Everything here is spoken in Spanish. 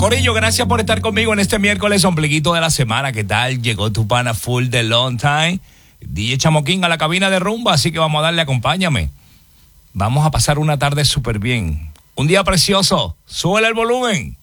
Corillo, gracias por estar conmigo en este miércoles ombliguito de la semana. ¿Qué tal? Llegó tu pana full de long time. DJ Chamoquín a la cabina de rumba, así que vamos a darle, acompáñame. Vamos a pasar una tarde súper bien. Un día precioso. Súbele el volumen.